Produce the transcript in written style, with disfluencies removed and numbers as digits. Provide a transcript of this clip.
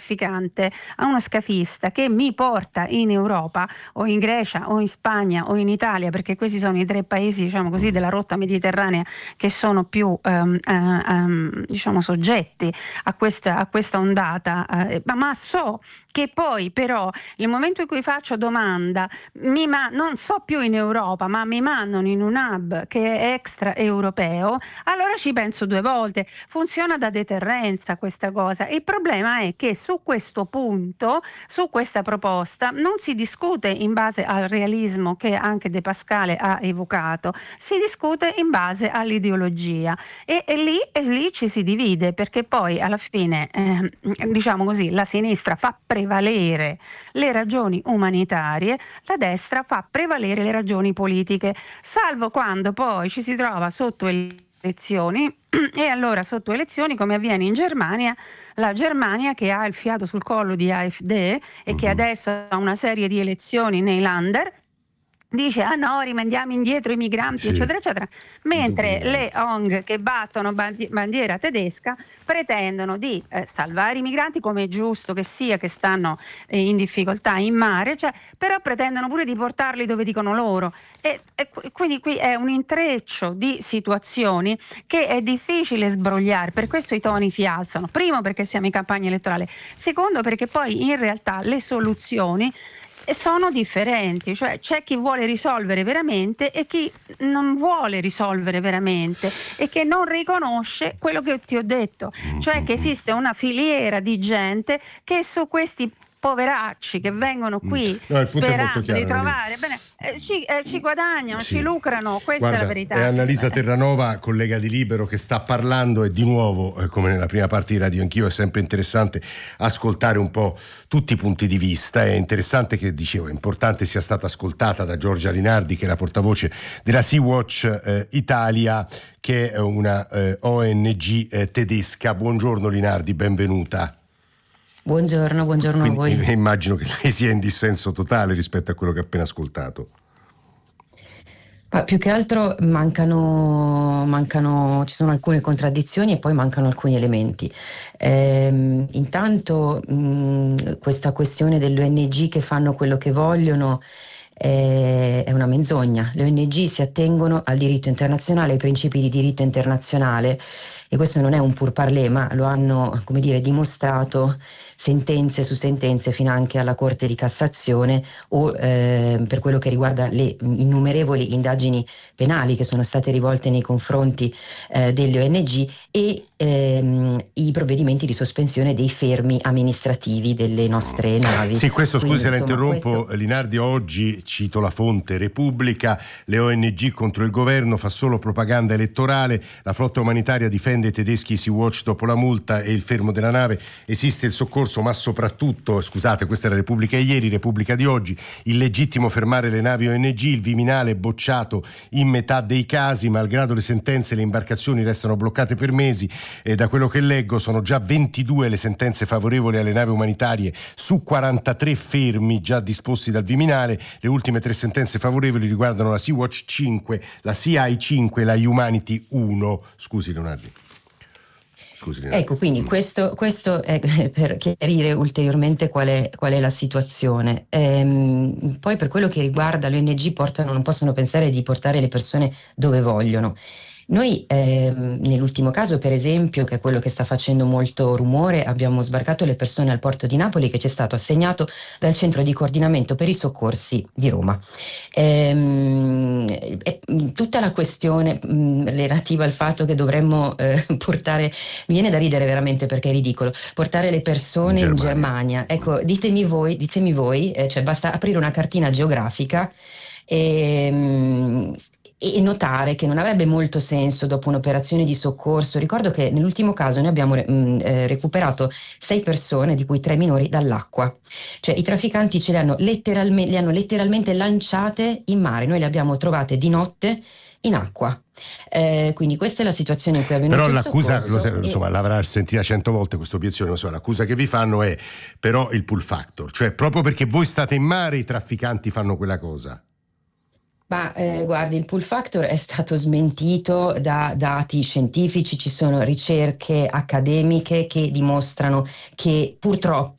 trafficante, a uno scafista che mi porta in Europa o in Grecia o in Spagna o in Italia, perché questi sono i 3 paesi, diciamo così, della rotta mediterranea che sono più diciamo soggetti a questa ondata, ma so che poi però nel momento in cui faccio domanda non so più in Europa, ma mi mandano in un hub che è extra europeo, allora ci penso 2 volte. Funziona da deterrenza questa cosa. Il problema è che su questo punto, su questa proposta, non si discute in base al realismo che anche De Pascale ha evocato, si discute in base all'ideologia e lì ci si divide, perché poi alla fine diciamo così, la sinistra fa prevalere le ragioni umanitarie, la destra fa prevalere le ragioni politiche, salvo quando poi ci si trova sotto elezioni e allora sotto elezioni, come avviene in Germania, la Germania che ha il fiato sul collo di AfD e che adesso ha una serie di elezioni nei Länder, dice no, rimandiamo indietro i migranti, eccetera eccetera, mentre le ONG che battono bandiera tedesca pretendono di salvare i migranti, come è giusto che sia, che stanno in difficoltà in mare, cioè, però pretendono pure di portarli dove dicono loro e quindi qui è un intreccio di situazioni che è difficile sbrogliare, per questo i toni si alzano, primo perché siamo in campagna elettorale, secondo perché poi in realtà le soluzioni sono differenti, cioè c'è chi vuole risolvere veramente e chi non vuole risolvere veramente e che non riconosce quello che ti ho detto, cioè che esiste una filiera di gente che su questi poveracci che vengono qui sperando di trovare ci guadagnano, ci lucrano, questa Guarda, è la verità. È Annalisa Terranova, collega di Libero, che sta parlando e di nuovo, come nella prima parte di Radio Anch'io, è sempre interessante ascoltare un po' tutti i punti di vista. È interessante che, dicevo, è importante sia stata ascoltata da Giorgia Linardi, che è la portavoce della Sea-Watch Italia, che è una ONG tedesca. Buongiorno Linardi, benvenuta. Buongiorno a voi. Immagino che lei sia in dissenso totale rispetto a quello che ha appena ascoltato. Ma più che altro mancano, ci sono alcune contraddizioni e poi mancano alcuni elementi. Intanto questa questione delle ONG che fanno quello che vogliono è una menzogna. Le ONG si attengono al diritto internazionale, ai principi di diritto internazionale, e questo non è un pourparlers, ma lo hanno, come dire, dimostrato sentenze su sentenze fino anche alla Corte di Cassazione o per quello che riguarda le innumerevoli indagini penali che sono state rivolte nei confronti delle ONG e i provvedimenti di sospensione dei fermi amministrativi delle nostre navi. Sì, questo, scusi se la interrompo, questo... Linardi, oggi, cito la fonte Repubblica, le ONG contro il governo, fa solo propaganda elettorale, la flotta umanitaria difende i tedeschi Sea-Watch dopo la multa e il fermo della nave, esiste il soccorso, ma soprattutto, scusate, questa è la Repubblica ieri, Repubblica di oggi, illegittimo fermare le navi ONG, il Viminale bocciato in metà dei casi, malgrado le sentenze le imbarcazioni restano bloccate per mesi e da quello che leggo sono già 22 le sentenze favorevoli alle navi umanitarie su 43 fermi già disposti dal Viminale. Le ultime 3 sentenze favorevoli riguardano la Sea-Watch 5, la CI 5 e la Humanity 1. Scusi Leonardi. Ecco, quindi questo è per chiarire ulteriormente qual è la situazione. Poi per quello che riguarda le ONG non possono pensare di portare le persone dove vogliono. Noi nell'ultimo caso, per esempio, che è quello che sta facendo molto rumore, abbiamo sbarcato le persone al porto di Napoli, che ci è stato assegnato dal centro di coordinamento per i soccorsi di Roma. Tutta la questione relativa al fatto che dovremmo portare, mi viene da ridere veramente perché è ridicolo, portare le persone in Germania. Ecco, ditemi voi, cioè basta aprire una cartina geografica e notare che non avrebbe molto senso dopo un'operazione di soccorso. Ricordo che nell'ultimo caso noi abbiamo recuperato 6 persone, di cui 3 minori, dall'acqua. Cioè i trafficanti le hanno letteralmente lanciate in mare, noi le abbiamo trovate di notte in acqua. Quindi questa è la situazione in cui è avvenuto però il l'accusa, soccorso. l'avrà sentita 100 volte questa obiezione, ma l'accusa che vi fanno è però il pull factor, cioè proprio perché voi state in mare i trafficanti fanno quella cosa. Ma guardi, il pull factor è stato smentito da dati scientifici, ci sono ricerche accademiche che dimostrano che purtroppo